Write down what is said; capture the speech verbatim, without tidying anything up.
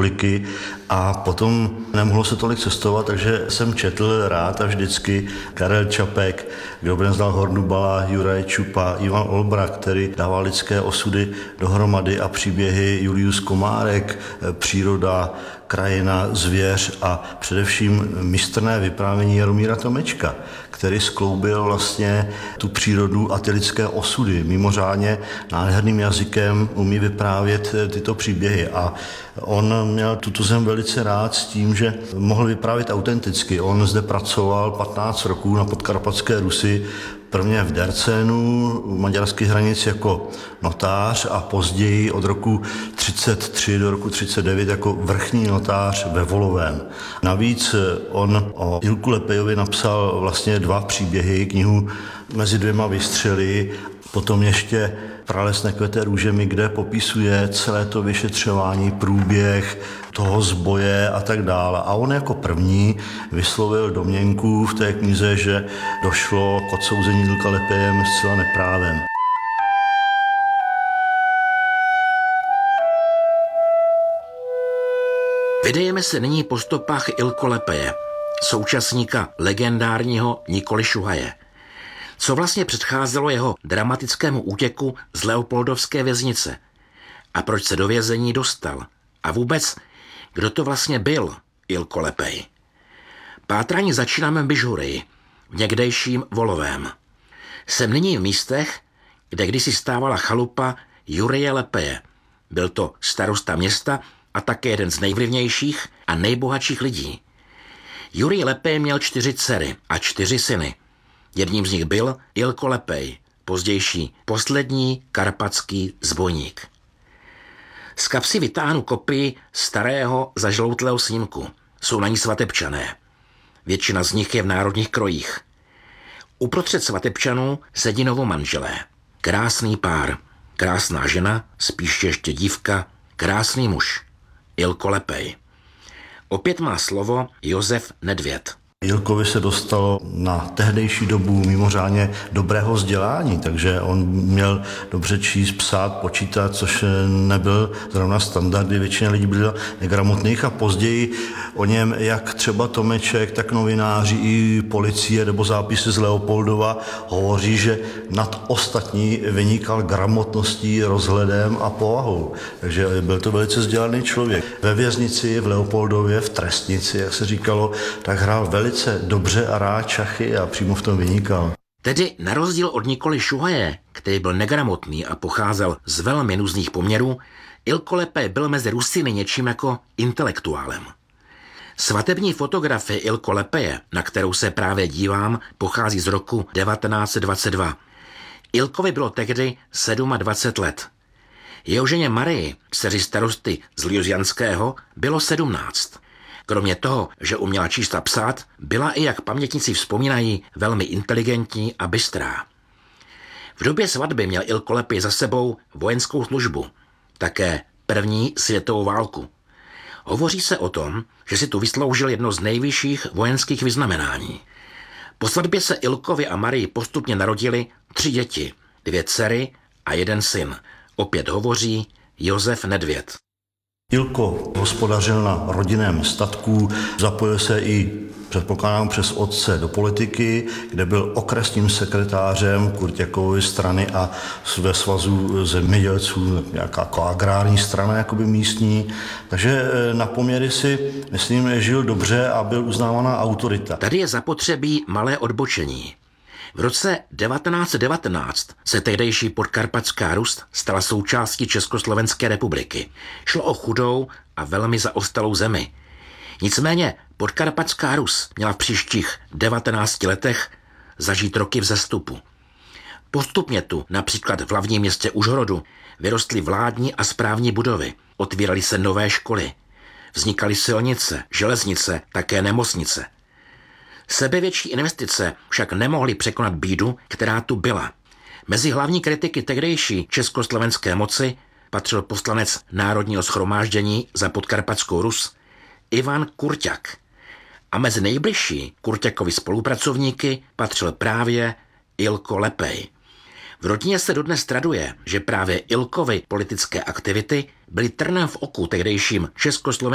republiky a potom nemohlo se tolik cestovat, takže jsem četl rád a vždycky Karel Čapek, Dobroslav Hornubala, Juraj Čupa, Ivan Olbra, který dával lidské osudy dohromady a příběhy Julius Komárek, příroda, krajina, zvěř a především mistrné vyprávění Jaromíra Tomečka, který skloubil vlastně tu přírodu a ty lidské osudy. Mimořádně nádherným jazykem umí vyprávět tyto příběhy a on měl tuto zem velice rád s tím, že mohl vyprávět autenticky. On zde pracoval patnáct roků na Podkarpatské Rusi, prvně v Dercénu, u maďarských hranic jako notář a později od roku třicet tři do roku třicet devět jako vrchní notář ve Volovém. Navíc on o Ilku Lepejovi napsal vlastně dva příběhy, knihu Mezi dvěma vystřely, potom ještě Prales nekvete růžemi, kde popisuje celé to vyšetřování, průběh toho zboje a tak dále. A on jako první vyslovil domněnku v té knize, že došlo k odsouzení Ilka Lepejem zcela neprávem. Vydejeme se nyní po stopách Ilko Lepeje, současníka legendárního Nikoly Šuhaje. Co vlastně předcházelo jeho dramatickému útěku z Leopoldovské věznice? A proč se do vězení dostal? A vůbec, kdo to vlastně byl Ilko Lepej? Pátrání začínáme v Bižurii, v někdejším Volovém. Jsem nyní v místech, kde kdysi stávala chalupa Jurije Lepeje. Byl to starosta města a také jeden z nejvlivnějších a nejbohatších lidí. Jurij Lepej měl čtyři dcery a čtyři syny. Jedním z nich byl Ilko Lepej, pozdější poslední karpatský zbojník. Z kapsy vytáhnu kopii starého zažloutlého snímku. Jsou na ní svatebčané. Většina z nich je v národních krojích. Uprostřed svatebčanů sedí novomanželé. Krásný pár, krásná žena, spíš ještě dívka, krásný muž. Ilko Lepej. Opět má slovo Josef Nedvěd. Ilkovi se dostalo na tehdejší dobu mimořádně dobrého vzdělání, takže on měl dobře číst, psát, počítat, což nebyl zrovna standardy, většina lidí byla negramotných a později o něm jak třeba Tomeček, tak novináři i policie nebo zápisy z Leopoldova hovoří, že nad ostatní vynikal gramotností, rozhledem a povahou. Takže byl to velice vzdělaný člověk. Ve věznici v Leopoldově, v trestnici, jak se říkalo, tak hrál velice dobře a rád šachy a přímo v tom vynikal. Tedy na rozdíl od Nikoly Šuhaje, který byl negramotný a pocházel z velmi nuzných poměrů, Ilko Lepej byl mezi Rusiny něčím jako intelektuálem. Svatební fotografie Ilko Lepeje, na kterou se právě dívám, pochází z roku devatenáct set dvacet dva. Ilkovi bylo tehdy dvacet sedm let. Jeho ženě Marii, dceři starosty z Ljužjanského, bylo sedmnáct. Kromě toho, že uměla číst a psát, byla i, jak pamětníci vzpomínají, velmi inteligentní a bystrá. V době svatby měl Ilko Lepej za sebou vojenskou službu, také první světovou válku. Hovoří se o tom, že si tu vysloužil jedno z nejvyšších vojenských vyznamenání. Po svatbě se Ilkovi a Marii postupně narodili tři děti, dvě dcery a jeden syn. Opět hovoří Josef Nedvěd. Ilko hospodařil na rodinném statku, zapojil se i, předpokládám, přes otce do politiky, kde byl okresním sekretářem Kurtěkovy strany a ve svazu zemědělců, nějaká jako agrární strana, jakoby místní. Takže na poměry si, myslím, žil dobře a byl uznávaná autorita. Tady je zapotřebí malé odbočení. V roce devatenáct set devatenáct se tehdejší Podkarpatská Rus stala součástí Československé republiky. Šlo o chudou a velmi zaostalou zemi. Nicméně Podkarpatská Rus měla v příštích devatenácti letech zažít roky vzestupu. Postupně tu, například v hlavním městě Užhorodu, vyrostly vládní a správní budovy, otvíraly se nové školy, vznikaly silnice, železnice, také nemocnice. Sebevětší investice však nemohly překonat bídu, která tu byla. Mezi hlavní kritiky tehdejší československé moci patřil poslanec Národního shromáždění za Podkarpatskou Rus Ivan Kurťak. A mezi nejbližší Kurťakovi spolupracovníky patřil právě Ilko Lepej. V rodině se dodnes traduje, že právě Ilkovy politické aktivity byly trnem v oku tehdejším československým